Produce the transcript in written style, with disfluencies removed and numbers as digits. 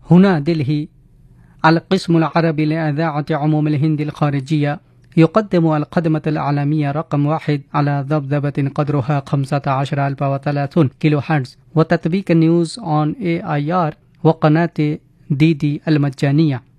هنا دلهي. القسم العربي لإذاعة عموم الهند الخارجية يقدم الخدمة الإعلامية رقم 1 على ذبذبة قدرها 15030 كيلو هرتز، وتطبيق نيوز أون AIR وقناة DD المجانية.